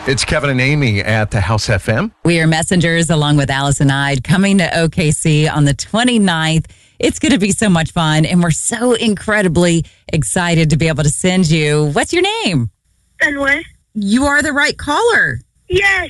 It's Kevin and Amy at the House FM. We are messengers along with Allison Ide coming to OKC on the 29th. It's going to be so much fun, and we're so incredibly excited to be able to send you. What's your name? Fenway. You are the right caller. Yes.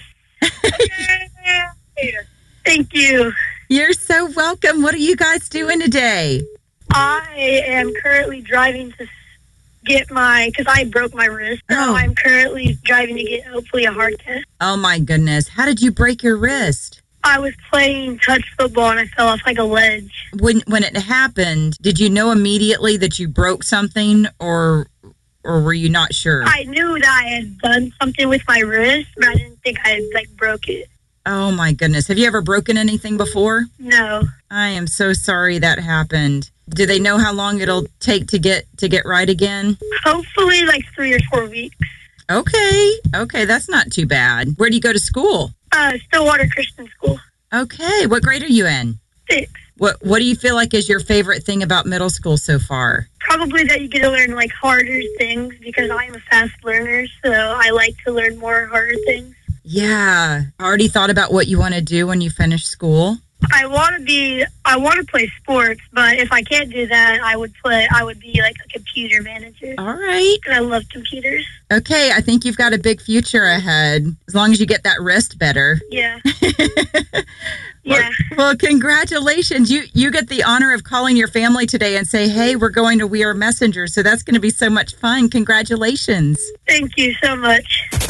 Thank you. You're so welcome. What are you guys doing today? I am currently driving to get because I broke my wrist. So Oh. I'm currently driving to get hopefully a heart test. Oh, my goodness. How did you break your wrist? I was playing touch football and I fell off like a ledge. When it happened, did you know immediately that you broke something, or were you not sure? I knew that I had done something with my wrist, but I didn't think I had broke it. Oh, my goodness. Have you ever broken anything before? No. I am so sorry that happened. Do they know how long it'll take to get right again? Hopefully 3 or 4 weeks. Okay, that's not too bad. Where do you go to school? Stillwater Christian School. Okay, what grade are you in? 6. What do you feel like is your favorite thing about middle school so far? Probably that you get to learn harder things because I'm a fast learner, so I like to learn more harder things. Yeah. Already thought about what you want to do when you finish school? I want to play sports, but if I can't do that, I would be a computer manager. All right. And I love computers. Okay, I think you've got a big future ahead, as long as you get that wrist better. Yeah. Yeah. Well, congratulations. You get the honor of calling your family today and say, hey, we're going to We Are Messengers. So that's going to be so much fun. Congratulations. Thank you so much.